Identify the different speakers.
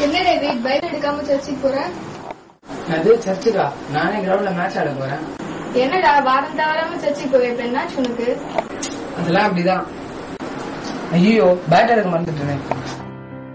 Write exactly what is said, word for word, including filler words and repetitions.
Speaker 1: என்ன David Bible எடுக்காம சர்ச்சுக்கு போற?
Speaker 2: அது சர்ச்சுக்கா, நானே கிரவுண்ட்ல மேட்ச் ஆட போறேன்.
Speaker 1: என்னடா வாரம் தவறாம சர்ச்சுக்கு போய் இப்ப என்னாச்சு உனக்கு?
Speaker 2: அதெல்லாம் அப்படிதான். ஐயோ பேட் எடுக்க மறந்துட்டேன்.